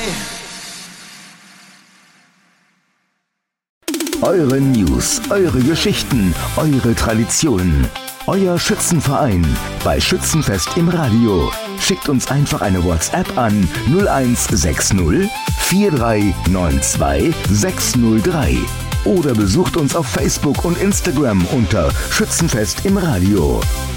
Eure News, eure Geschichten, eure Traditionen. Euer Schützenverein bei Schützenfest im Radio. Schickt uns einfach eine WhatsApp an 0160 4392 603 oder besucht uns auf Facebook und Instagram unter Schützenfest im Radio.